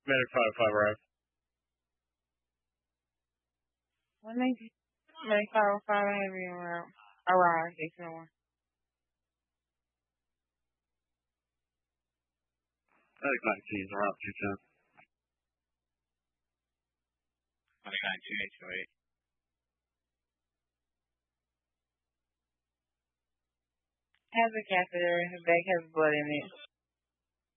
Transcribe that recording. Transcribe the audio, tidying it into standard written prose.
Medic 505 arrive. When they make 505 heavy around, arrive, they can one. Medic 19 around 210. Medic 19, 828. Has a catheter in his back, has blood in it.